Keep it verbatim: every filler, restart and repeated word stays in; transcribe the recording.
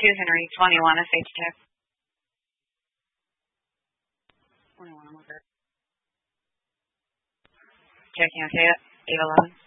two, Henry, twenty-one, S H check. twenty-one, I'm over. Checking, okay, eight eleven.